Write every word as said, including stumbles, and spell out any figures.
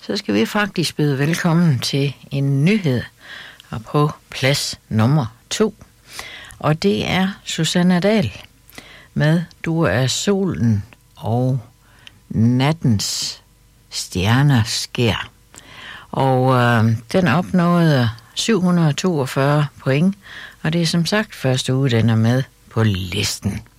så skal vi faktisk byde velkommen til en nyhed og på plads nummer to. Og det er Susanna Dahl med Du er solen og nattens stjerner skær. Og øh, den opnåede syv hundrede og toogfyrre point, og det er som sagt første uge, den er med på listen.